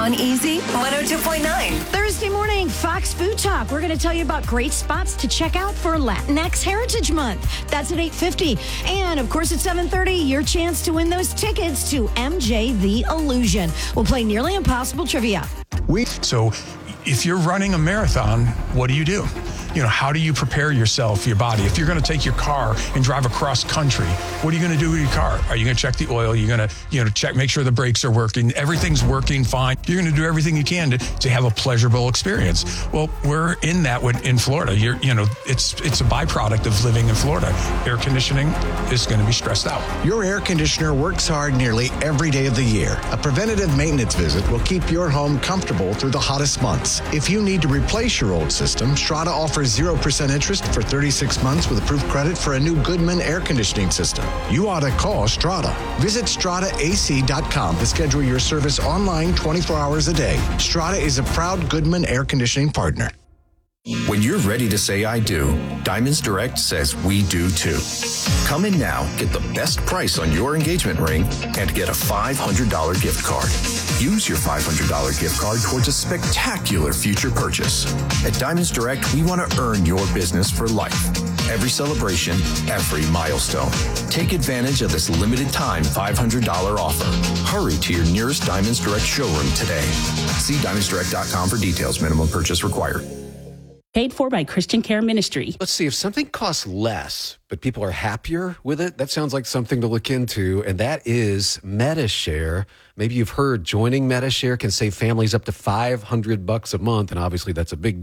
on Easy 102.9. Thursday morning, Fox Food Talk. We're going to tell you about great spots to check out for Latinx Heritage Month. That's at 8:50. And, of course, at 7:30, your chance to win those tickets to MJ The Illusion. We'll play Nearly Impossible Trivia. So if you're running a marathon, what do? How do you prepare yourself, your body? If you're going to take your car and drive across country, what are you going to do with your car? Are you going to check the oil? You're going to, check, make sure the brakes are working. Everything's working fine. You're going to do everything you can to have a pleasurable experience. Well, we're in that in Florida. It's a byproduct of living in Florida. Air conditioning is going to be stressed out. Your air conditioner works hard nearly every day of the year. A preventative maintenance visit will keep your home comfortable through the hottest months. If you need to replace your old system, Strata offers 0% interest for 36 months with approved credit for a new Goodman air conditioning system. You ought to call Strata. Visit StrataAC.com to schedule your service online 24 hours a day. Strata is a proud Goodman air conditioning partner. When you're ready to say I do, Diamonds Direct says we do too. Come in now, get the best price on your engagement ring, and get a $500 gift card. Use your $500 gift card towards a spectacular future purchase. At Diamonds Direct, we want to earn your business for life. Every celebration, every milestone. Take advantage of this limited time $500 offer. Hurry to your nearest Diamonds Direct showroom today. See diamondsdirect.com for details. Minimum purchase required. Paid for by Christian Care Ministry. Let's see, if something costs less, but people are happier with it, that sounds like something to look into, and that is Medi-Share. Maybe you've heard joining Medi-Share can save families up to $500 a month, and obviously that's a big